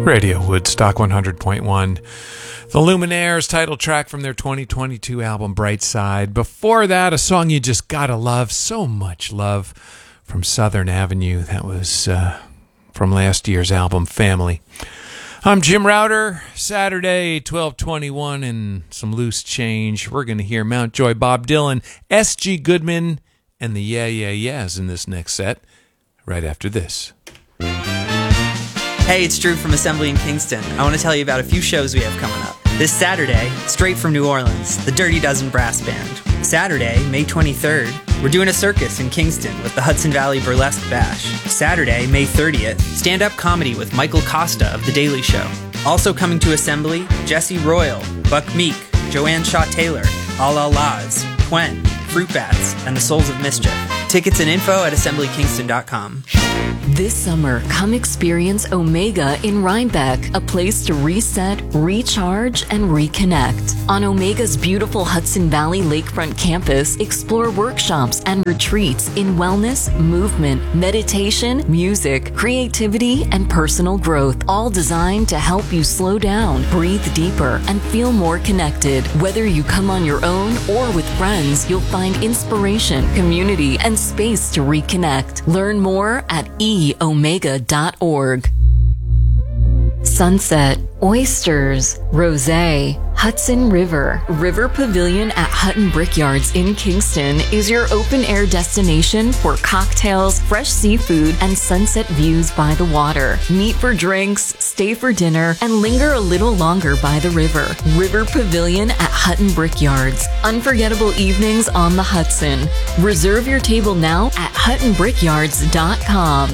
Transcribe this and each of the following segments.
Radio Woodstock 100.1. The Luminaires title track from their 2022 album Bright Side. Before that, a song you just gotta love, so much love, from Southern Avenue. That was from last year's album Family. I'm Jim Router. Saturday, 12/21 and some loose change. We're going to hear Mountjoy, Bob Dylan, S.G. Goodman, and the Yeah Yeah Yeahs in this next set, right after this. Hey, it's Drew from Assembly in Kingston. I want to tell you about a few shows we have coming up. This Saturday, straight from New Orleans, the Dirty Dozen Brass Band. Saturday, May 23rd, we're doing a circus in Kingston with the Hudson Valley Burlesque Bash. Saturday, May 30th, stand-up comedy with Michael Costa of The Daily Show. Also coming to Assembly, Jesse Royal, Buck Meek, Joanne Shaw-Taylor, All Laz, Quen, Fruit Bats, and the Souls of Mischief. Tickets and info at assemblykingston.com. This summer, come experience Omega in Rhinebeck, a place to reset, recharge, and reconnect. On Omega's beautiful Hudson Valley Lakefront campus, explore workshops and retreats in wellness, movement, meditation, music, creativity, and personal growth, all designed to help you slow down, breathe deeper, and feel more connected. Whether you come on your own or with friends, you'll find inspiration, community, and space to reconnect. Learn more at eomega.org. Sunset, oysters, rosé, Hudson River. River Pavilion at Hutton Brickyards in Kingston is your open-air destination for cocktails, fresh seafood, and sunset views by the water. Meet for drinks, stay for dinner, and linger a little longer by the river. River Pavilion at Hutton Brickyards. Unforgettable evenings on the Hudson. Reserve your table now at huttonbrickyards.com.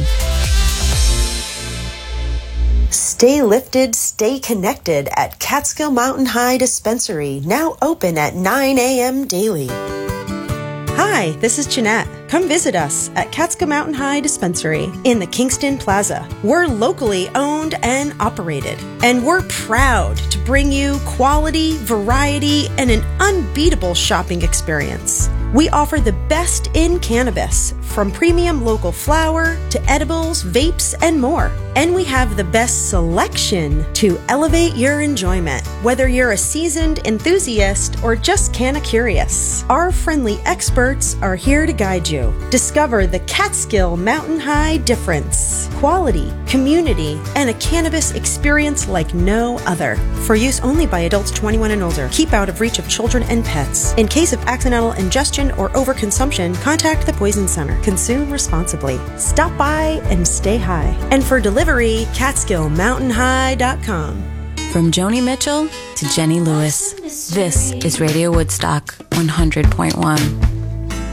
Stay lifted, stay connected at Catskill Mountain High Dispensary, now open at 9 a.m. daily. Hi, this is Jeanette. Come visit us at Catskill Mountain High Dispensary in the Kingston Plaza. We're locally owned and operated, and we're proud to bring you quality, variety, and an unbeatable shopping experience. We offer the best in cannabis, from premium local flower to edibles, vapes, and more. And we have the best selection to elevate your enjoyment, whether you're a seasoned enthusiast or just kinda curious. Our friendly experts are here to guide you. Discover the Catskill Mountain High difference. Quality, community, and a cannabis experience like no other. For use only by adults 21 and older. Keep out of reach of children and pets. In case of accidental ingestion or overconsumption, contact the Poison Center. Consume responsibly. Stop by and stay high. And for delivery, CatskillMountainHigh.com. From Joni Mitchell to Jenny Lewis, this is Radio Woodstock 100.1.